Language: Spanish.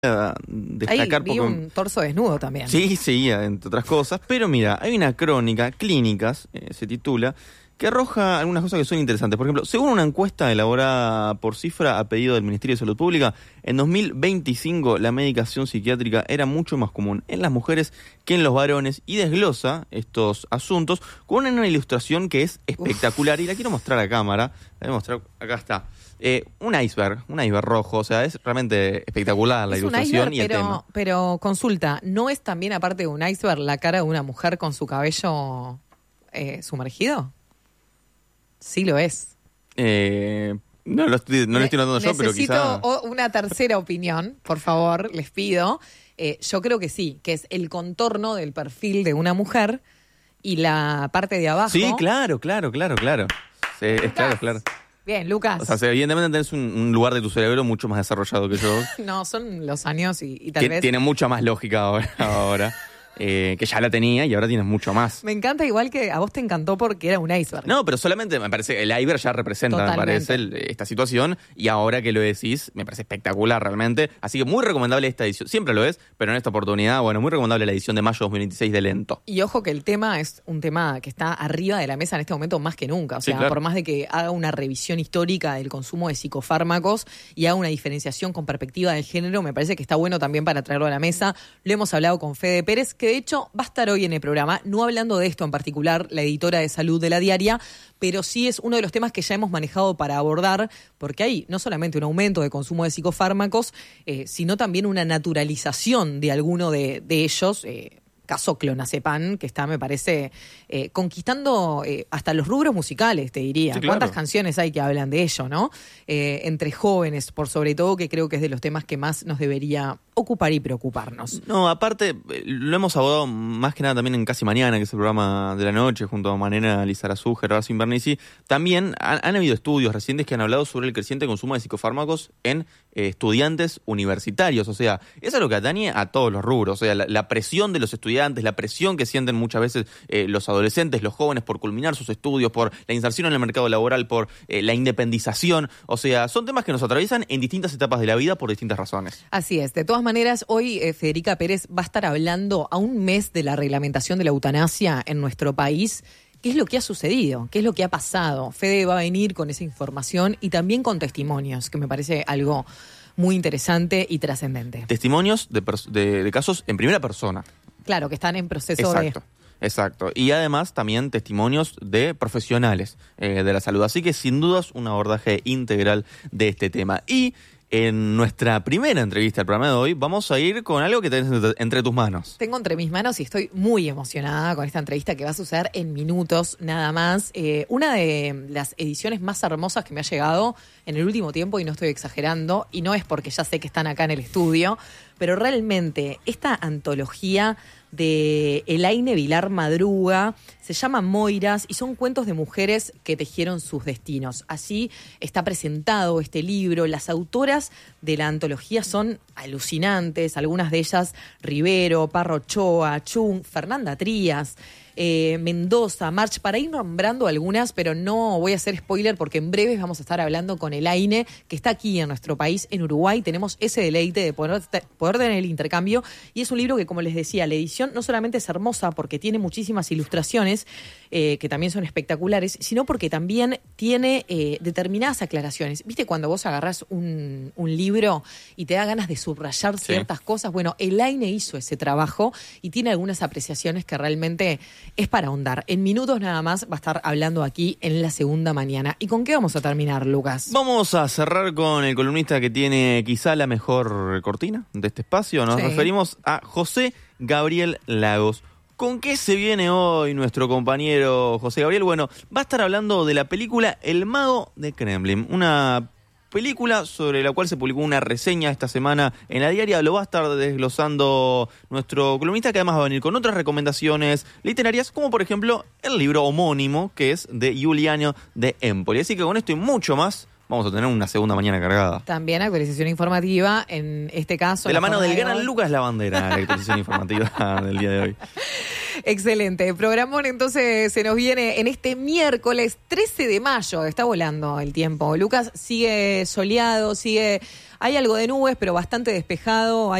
destacar vi un torso desnudo también. Sí, entre otras cosas. Pero mira, hay una crónica, Clínicas, se titula, que arroja algunas cosas que son interesantes. Por ejemplo, según una encuesta elaborada por Cifra a pedido del Ministerio de Salud Pública, en 2025 la medicación psiquiátrica era mucho más común en las mujeres que en los varones, y desglosa estos asuntos con una ilustración que es espectacular. Y la quiero mostrar a cámara. La voy a mostrar, acá está. Un iceberg rojo, o sea, es realmente espectacular la ilustración y el tema. Pero consulta, ¿no es también, aparte de un iceberg, la cara de una mujer con su cabello sumergido? Sí lo es. No lo estoy notando yo, pero quizá... Necesito una tercera opinión, por favor, les pido. Yo creo que sí, que es el contorno del perfil de una mujer y la parte de abajo. Sí, claro. Sí, es claro. Bien, Lucas. O sea, evidentemente tenés un lugar de tu cerebro mucho más desarrollado que yo. No, son los años y tal vez... Tiene mucha más lógica ahora. Que ya la tenía y ahora tienes mucho más. Me encanta, igual que a vos te encantó porque era un iceberg. No, pero solamente me parece, el iceberg ya representa, Totalmente. me parece, esta situación, y ahora que lo decís, me parece espectacular realmente. Así que muy recomendable esta edición, siempre lo es, pero en esta oportunidad, muy recomendable la edición de mayo 2026 de Lento. Y ojo que el tema es un tema que está arriba de la mesa en este momento más que nunca. O sea, claro. Por más de que haga una revisión histórica del consumo de psicofármacos y haga una diferenciación con perspectiva de género, me parece que está bueno también para traerlo a la mesa. Lo hemos hablado con Fede Pérez, que de hecho va a estar hoy en el programa, no hablando de esto en particular, la editora de salud de La Diaria, pero sí es uno de los temas que ya hemos manejado para abordar, porque hay no solamente un aumento de consumo de psicofármacos, sino también una naturalización de alguno de ellos, caso clonazepam, que está, me parece, conquistando hasta los rubros musicales, te diría. Sí, claro. ¿Cuántas canciones hay que hablan de ello, no? Entre jóvenes, por sobre todo, que creo que es de los temas que más nos debería ocupar y preocuparnos. No, aparte, lo hemos abordado más que nada también en Casi Mañana, que es el programa de la noche, junto a Manena Lizarazu, Gerardo Invernizzi. También han habido estudios recientes que han hablado sobre el creciente consumo de psicofármacos en estudiantes universitarios. O sea, eso es lo que atañe a todos los rubros. O sea, la presión de los estudiantes, la presión que sienten muchas veces los adolescentes, los jóvenes, por culminar sus estudios, por la inserción en el mercado laboral, por la independización. O sea, son temas que nos atraviesan en distintas etapas de la vida por distintas razones. Así es. De todas maneras, hoy Federica Pérez va a estar hablando a un mes de la reglamentación de la eutanasia en nuestro país. ¿Qué es lo que ha sucedido? ¿Qué es lo que ha pasado? Fede va a venir con esa información y también con testimonios, que me parece algo muy interesante y trascendente. Testimonios de casos en primera persona. Claro, que están en proceso de... Exacto. Y además también testimonios de profesionales de la salud. Así que sin dudas un abordaje integral de este tema. Y en nuestra primera entrevista al programa de hoy vamos a ir con algo que tenés entre tus manos. Tengo entre mis manos y estoy muy emocionada con esta entrevista que va a suceder en minutos nada más. Una de las ediciones más hermosas que me ha llegado en el último tiempo, y no estoy exagerando, y no es porque ya sé que están acá en el estudio, pero realmente esta antología de Elaine Vilar Madruga se llama Moiras y son cuentos de mujeres que tejieron sus destinos. Así está presentado este libro. Las autoras de la antología son alucinantes, algunas de ellas Rivero, Parro Ochoa, Chung, Fernanda Trías, Mendoza, March, para ir nombrando algunas, pero no voy a hacer spoiler porque en breves vamos a estar hablando con Elaine, que está aquí en nuestro país, en Uruguay. Tenemos ese deleite de poder tener el intercambio, y es un libro que, como les decía, la edición no solamente es hermosa porque tiene muchísimas ilustraciones, que también son espectaculares, sino porque también tiene determinadas aclaraciones. ¿Viste cuando vos agarrás un libro y te da ganas de subrayar ciertas cosas? Bueno, Elaine hizo ese trabajo y tiene algunas apreciaciones que realmente es para ahondar. En minutos nada más va a estar hablando aquí en La Segunda Mañana. ¿Y con qué vamos a terminar, Lucas? Vamos a cerrar con el columnista que tiene quizá la mejor cortina de este espacio. Nos referimos a José Gabriel Lagos. ¿Con qué se viene hoy nuestro compañero José Gabriel? Bueno, va a estar hablando de la película El Mago de Kremlin, una película sobre la cual se publicó una reseña esta semana en La Diaria. Lo va a estar desglosando nuestro columnista, que además va a venir con otras recomendaciones literarias, como por ejemplo el libro homónimo, que es de Giuliano de Empoli. Así que con esto y mucho más vamos a tener una segunda mañana cargada. También actualización informativa, en este caso... De la mano del gran Lucas Lavandera, la actualización informativa del día de hoy. Excelente. Programón entonces se nos viene en este miércoles 13 de mayo. Está volando el tiempo. Lucas, sigue soleado, hay algo de nubes, pero bastante despejado.